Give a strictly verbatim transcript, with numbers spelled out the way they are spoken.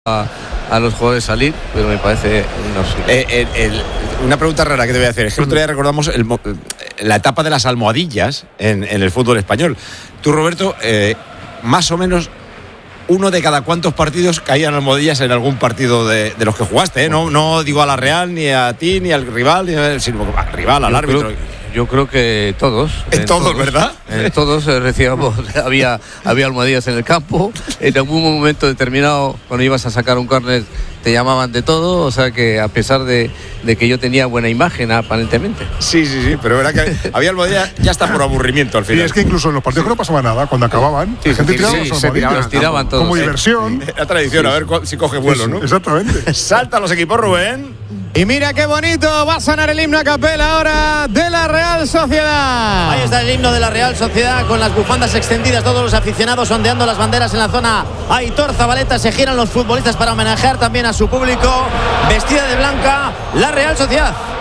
A, a los jugadores salir, pero me parece una eh, el, el, una pregunta rara que te voy a hacer. Es que el otro día recordamos el, la etapa de las almohadillas en, en el fútbol español. Tú, Roberto, eh, más o menos uno de cada cuántos partidos caían almohadillas en algún partido de, de los que jugaste, ¿eh? No, no digo a la Real, ni a ti, ni al rival, ni sino al rival, al yo árbitro. Creo, yo creo que todos. En, en todos, todos, ¿verdad? En todos recibíamos, había, había almohadillas en el campo. En algún momento determinado, cuando ibas a sacar un córner, te llamaban de todo. O sea que a pesar de, de que yo tenía buena imagen, aparentemente. Sí, sí, sí, pero era que había almohadillas ya está por aburrimiento al final. Y es que incluso en los partidos sí. que no pasaba nada, cuando acababan, sí, la gente sí, tiraba sí, los se tiraban, los tiraban todos. Como diversión. La tradición, a ver si coge vuelo, ¿no? Exactamente. Saltan los equipos, Rubén. Y mira qué bonito, va a sonar el himno a capela ahora de la Real Sociedad. Ahí está el himno de la Real Sociedad con las bufandas extendidas, todos los aficionados ondeando las banderas en la zona. Aitor Zabaleta, se giran los futbolistas para homenajear también a su público. Vestida de blanca, la Real Sociedad.